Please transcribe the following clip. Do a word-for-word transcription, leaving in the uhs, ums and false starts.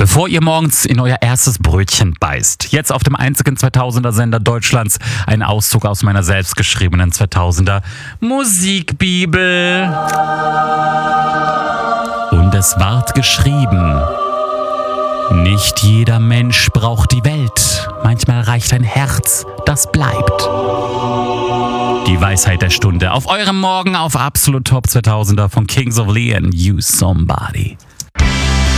Bevor ihr morgens in euer erstes Brötchen beißt, jetzt auf dem einzigen zweitausender-Sender Deutschlands ein Auszug aus meiner selbstgeschriebenen zweitausender Musikbibel. Und es ward geschrieben: Nicht jeder Mensch braucht die Welt, manchmal reicht ein Herz, das bleibt. Die Weisheit der Stunde auf eurem Morgen auf Absolut Top zweitausender von Kings of Leon, You Somebody.